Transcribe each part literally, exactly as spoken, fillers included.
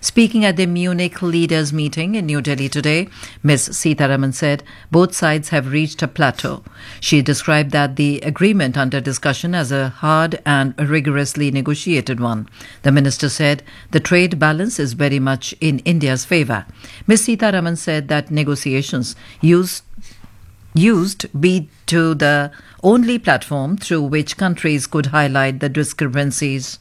Speaking at the Munich leaders' meeting in New Delhi today, Miz Sitharaman said both sides have reached a plateau. She described that the agreement under discussion as a hard and rigorously negotiated one. The minister said the trade balance is very much in India's favour. Miz Sitharaman said that negotiations used used be to the only platform through which countries could highlight the discrepancies.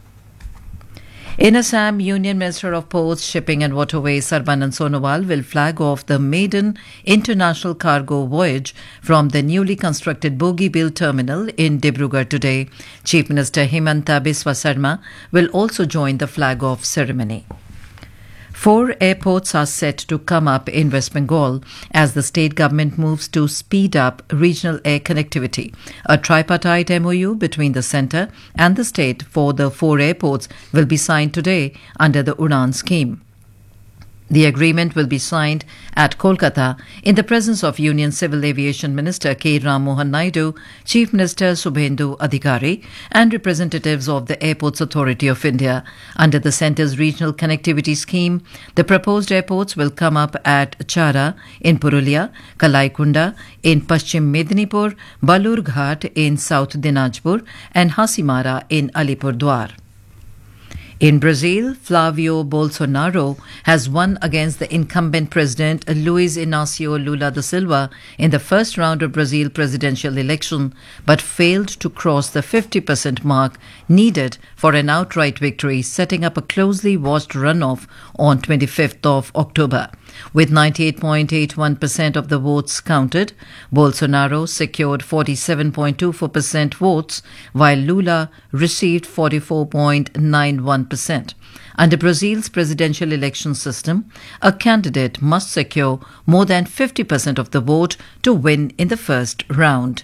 In Assam, Union Minister of Ports, Shipping and Waterways Sarbanand Sonowal will flag off the maiden international cargo voyage from the newly constructed Bogeybill terminal in Dibrugarh today. Chief Minister Himanta Biswa Sarma will also join the flag-off ceremony. Four airports are set to come up in West Bengal as the state government moves to speed up regional air connectivity. A tripartite M O U between the centre and the state for the four airports will be signed today under the Udan scheme. The agreement will be signed at Kolkata in the presence of Union Civil Aviation Minister K. Ram Mohan Naidu, Chief Minister Subhendu Adhikari and representatives of the Airports Authority of India. Under the centre's regional connectivity scheme, the proposed airports will come up at Chara in Purulia, Kalaikunda in Paschim Medinipur, Balurghat in South Dinajpur and Hasimara in Alipurdwar. In Brazil, Flavio Bolsonaro has won against the incumbent president Luiz Inácio Lula da Silva in the first round of Brazil presidential election, but failed to cross the fifty percent mark needed for an outright victory, setting up a closely watched runoff on twenty-fifth of October. With ninety-eight point eight one percent of the votes counted, Bolsonaro secured forty-seven point two four percent votes, while Lula received forty-four point nine one percent. Under Brazil's presidential election system, a candidate must secure more than fifty percent of the vote to win in the first round.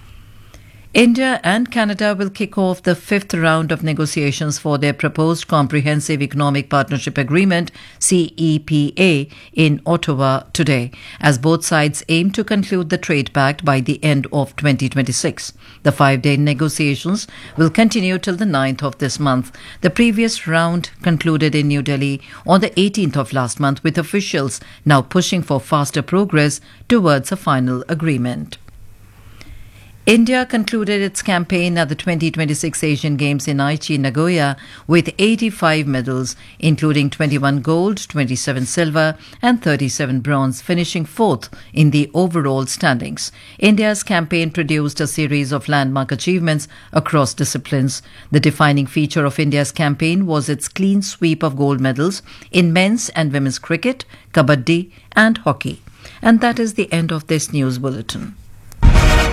India and Canada will kick off the fifth round of negotiations for their proposed Comprehensive Economic Partnership Agreement, C E P A, in Ottawa today, as both sides aim to conclude the trade pact by the end of twenty twenty-six. The five-day negotiations will continue till the ninth of this month. The previous round concluded in New Delhi on the eighteenth of last month, with officials now pushing for faster progress towards a final agreement. India concluded its campaign at the twenty twenty-six Asian Games in Aichi, Nagoya, with eighty-five medals, including twenty-one gold, twenty-seven silver and thirty-seven bronze, finishing fourth in the overall standings. India's campaign produced a series of landmark achievements across disciplines. The defining feature of India's campaign was its clean sweep of gold medals in men's and women's cricket, kabaddi and hockey. And that is the end of this news bulletin.